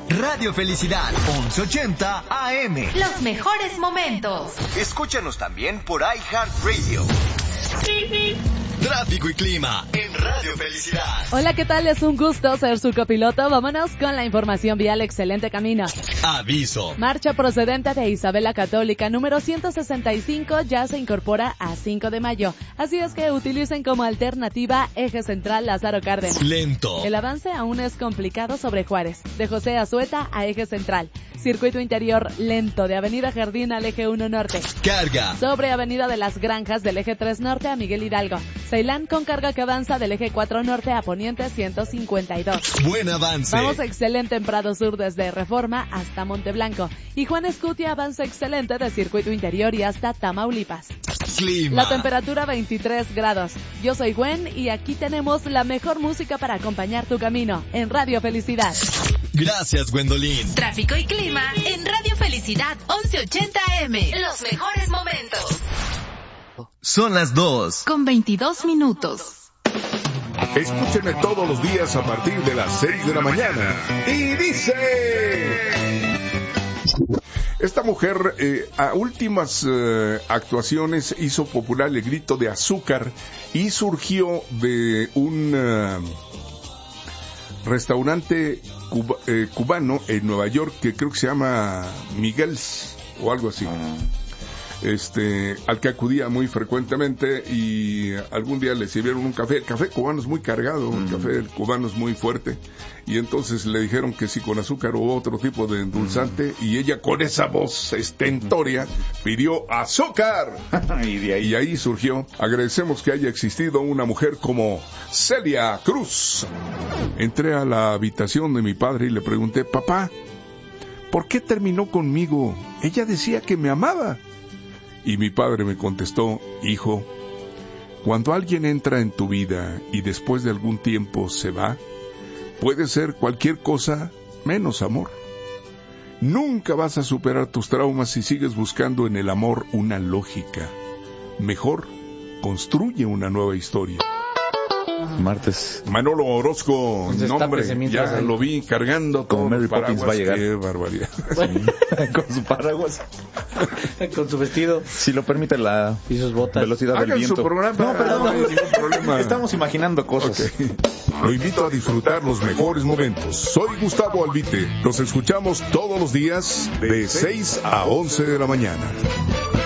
Radio Felicidad, 1180 AM. Los mejores momentos. Escúchanos también por iHeartRadio. Tráfico y clima en Radio Felicidad. Hola, ¿qué tal? Es un gusto ser su copiloto. Vámonos con la información vial. Excelente camino. Aviso. Marcha procedente de Isabela Católica número 165 ya se incorpora a 5 de mayo. Así es que utilicen como alternativa Eje Central Lázaro Cárdenas. Lento. El avance aún es complicado sobre Juárez, de José Azueta a Eje Central. Circuito interior lento de Avenida Jardín al Eje 1 Norte. Carga. Sobre Avenida de las Granjas del Eje 3 Norte a Miguel Hidalgo. Ceilán con carga que avanza del Eje 4 Norte a Poniente 152. Buen avance. Vamos excelente en Prado Sur desde Reforma hasta Monteblanco. Y Juan Escutia avanza excelente de Circuito Interior y hasta Tamaulipas. Clima. La temperatura 23 grados. Yo soy Gwen y aquí tenemos la mejor música para acompañar tu camino en Radio Felicidad. Gracias, Gwendolyn. Tráfico y clima en Radio Felicidad 1180 AM. Los mejores momentos. Son las 2:22. Escúchenme todos los días a partir de las 6 de la mañana. Y dice... Esta mujer a últimas actuaciones hizo popular el grito de azúcar y surgió de un restaurante cubano en Nueva York que creo que se llama Miguel's o algo así. Al que acudía muy frecuentemente y algún día le sirvieron un café. El café cubano es muy cargado, el café cubano es muy fuerte, y entonces le dijeron que si con azúcar o otro tipo de endulzante, y ella con esa voz estentórea pidió azúcar. Y ahí surgió. Agradecemos que haya existido una mujer como Celia Cruz. Entré a la habitación de mi padre y le pregunté: papá, ¿por qué terminó conmigo? Ella decía que me amaba. Y mi padre me contestó: hijo, cuando alguien entra en tu vida y después de algún tiempo se va, puede ser cualquier cosa menos amor. Nunca vas a superar tus traumas si sigues buscando en el amor una lógica. Mejor, construye una nueva historia. Martes. Manolo Orozco, nombre, ya lo vi cargando como Mary Poppins va a llegar. Qué barbaridad. Con su paraguas, con su vestido, si lo permite la y sus botas. Velocidad del viento. Su programa. No, perdón, no hay ningún problema. Estamos imaginando cosas. Okay. Lo invito a disfrutar los mejores momentos. Soy Gustavo Albite. Los escuchamos todos los días de 6 a 11 de la mañana.